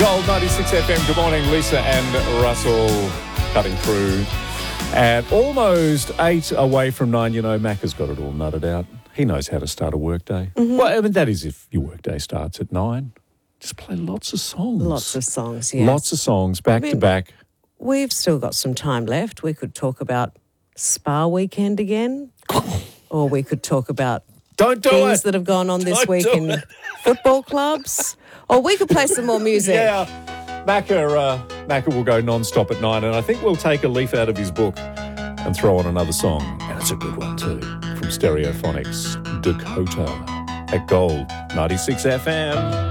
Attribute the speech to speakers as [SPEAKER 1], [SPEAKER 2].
[SPEAKER 1] Gold 96 FM. Good morning, Lisa and Russell cutting through. At almost 8 away from 9, you know, Mac has got it all nutted out. He knows how to start a workday. Mm-hmm. Well, I mean, that is if your workday starts at 9. Just play lots of songs.
[SPEAKER 2] Lots of songs, yes.
[SPEAKER 1] Lots of songs, back to back.
[SPEAKER 2] We've still got some time left. We could talk about Spa Weekend again, or we could talk about things that have gone on this week in football clubs, or we could play some more music.
[SPEAKER 1] Yeah, Macca will go non-stop at 9, and I think we'll take a leaf out of his book and throw on another song, and it's a good one too, from Stereophonics, Dakota, at Gold 96 FM.